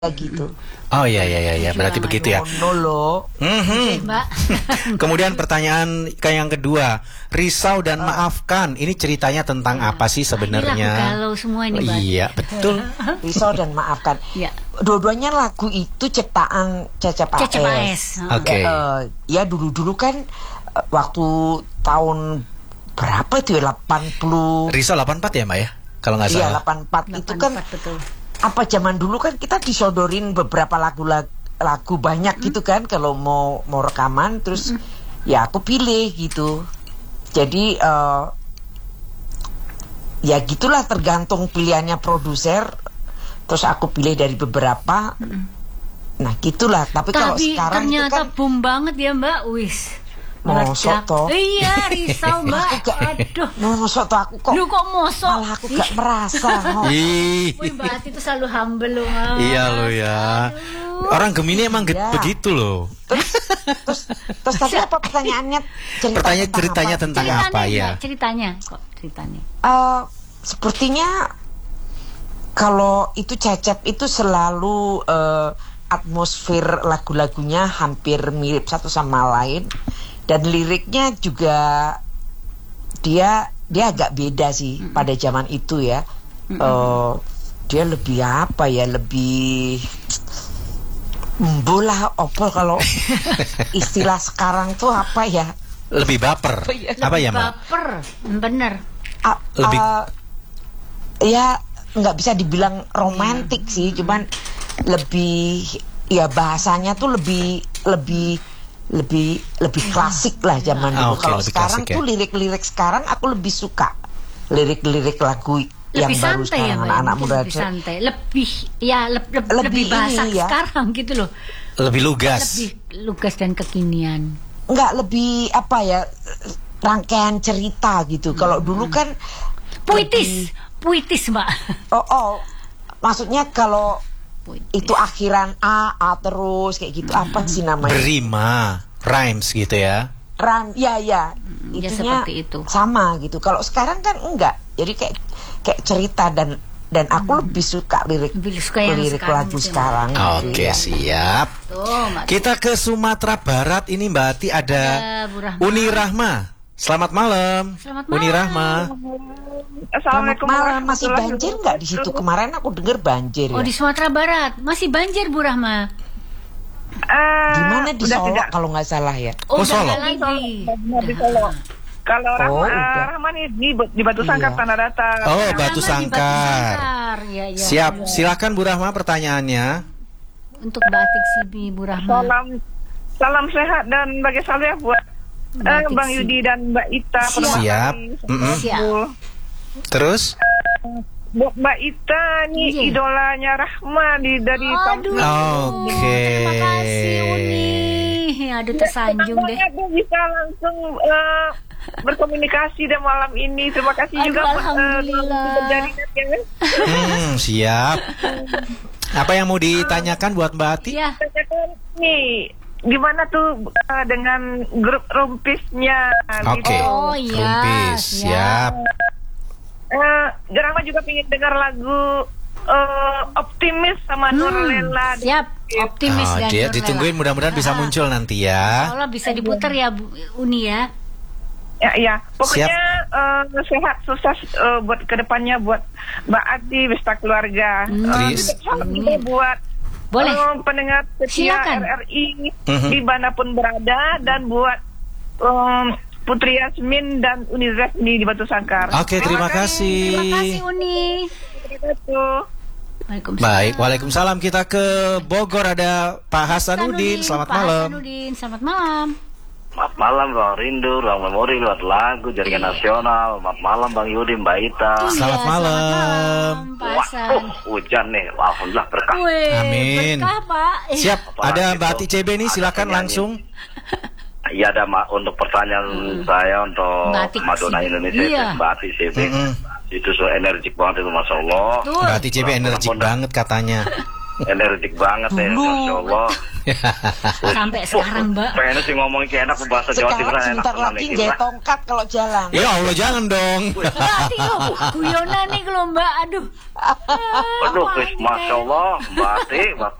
gitu. Oh iya, berarti begitu ya. Mbak. Kemudian pertanyaan yang kedua, risau dan maafkan. Ini ceritanya tentang apa sih sebenarnya? Kalau semua ini, Mbak. Iya, betul. Risau dan maafkan. Ya. Dua-duanya lagu itu ciptaan Cecep AS. Oke. Ya dulu kan waktu tahun berapa itu ya, 80. Risau 84 ya, Mbak ya? Kalau nggak salah. Iya, 84 itu kan betul. apa zaman dulu kan kita disodorin beberapa lagu banyak gitu kan kalau mau rekaman, terus ya aku pilih gitu. Jadi ya gitulah, tergantung pilihannya produser, terus aku pilih dari beberapa. Nah gitulah. Tapi kalau sekarang ternyata itu kan boom banget ya, Mbak. Wis. mosok toh. Iya, risau, Mbak. Aduh. Mosok toh aku kok. Lu kok mosok? Malah aku gak merasa. Wih, Mbak Ati itu selalu humble loh, Mas. Iya loh ya. Orang Gemini emang begitu loh. Terus tadi apa pertanyaannya? Ceritanya tentang apa ya? Ceritanya. Sepertinya kalau itu Cecep itu selalu atmosfer lagu-lagunya hampir mirip satu sama lain, dan liriknya juga dia agak beda sih pada zaman itu ya. Dia lebih apa ya, lebih bola opol kalau istilah sekarang tuh apa ya? Lebih baper. Apa ya, Mbak? Baper, bener. Lebih ya nggak bisa dibilang romantik sih, cuman lebih ya bahasanya tuh lebih klasik lah zaman dulu. Kalau sekarang tuh lirik-lirik sekarang aku lebih suka lirik-lirik lagu yang baru sekarang, anak-anak muda lebih santai, lebih bahasa ya. Sekarang gitu loh. Lebih lugas. Lebih lugas dan kekinian. Enggak, lebih apa ya, rangkaian cerita gitu. Kalau dulu kan puitis, Mbak. Maksudnya kalau puitis. Itu akhiran A terus kayak gitu, apa sih namanya? Berima, rhymes gitu ya. Ya itunya seperti itu. sama gitu. Kalau sekarang kan enggak. Jadi kayak cerita, dan aku lebih suka lirik lagu sekarang. Oke, siap. Tuh, kita ke Sumatera Barat. Ini Mbak Ati ada Uni Rahma. Selamat malam. Uni Rahma. Assalamualaikum. Malam. Masih banjir nggak di situ? Kemarin aku dengar banjir. Oh, di Sumatera Barat masih banjir, Bu Rahma. Gimana di Solo kalau nggak salah ya? Oh, Solo. Di Solo. Kalau Rahma nih di Batu Sangkar, Tanah Datar. Oh, Batu Sangkar. Ya. Siap, silakan Bu Rahma pertanyaannya. Untuk Mbak Atik Sibi, Bu Rahma. Salam sehat dan bahagia selalu ya buat Bang Yudi dan Mbak Ita. Siap. Siap. Terus? Buat Mbak Ita nih idolanya Rahma dari tahun. Oke. Terima kasih Uni. Aduh, tersanjung deh. Aku bisa langsung berkomunikasi dan malam ini. Terima kasih juga Alhamdulillah. Siap. Apa yang mau ditanyakan buat Mbak Ati? Ya. Nih, gimana tuh dengan grup Rumpisnya? Oke. Oh iya. Rumpis, siap. Rahma juga pengen dengar lagu Optimis sama Nurlela. Siap, Optimis dan Dia Nurlela. ditungguin, mudah-mudahan bisa muncul nanti ya. Allah bisa diputar ya, Bu Uni ya. Ya. Pokoknya sehat sukses buat kedepannya buat Mbak Ati beserta keluarga. Salam juga buat pendengar setia RRI dimanapun berada, dan buat Putri Yasmin dan Uni Zefni di Batu Sangkar. Oke, terima kasih. Terima kasih Uni. Baik, waalaikumsalam. Kita ke Bogor, ada Pak Hasanuddin. Selamat malam. Hasanuddin, selamat malam. Selamat malam Bang Rindu, Bang Memori lewat lagu Jaringan Nasional. Selamat malam Bang Yudi, Mbak Ita. Selamat malam. Pak Hasan. Hujan nih, alhamdulillah berkah. Amin. Berkah, Pak. Siap, ada Mbak Ati CB nih, silakan langsung. Iya, ada untuk pertanyaan saya untuk Madonna Indonesia, Mbak Ati CB. Itu so energik banget itu, Masya Allah. Mbak Ati CB energik banget katanya. Energik banget ya, Masya Allah. Sampai sekarang, Mbak. Pengen sih ngomongin kayak enak bahasa Jawa Timur. Sekarang sebentar lagi nggak tongkat kalau jalan. Ya Allah, jangan dong. Berarti lo guyonan nih kalau Mbak, aduh. Aduh, Masya Allah, Mbak Ati,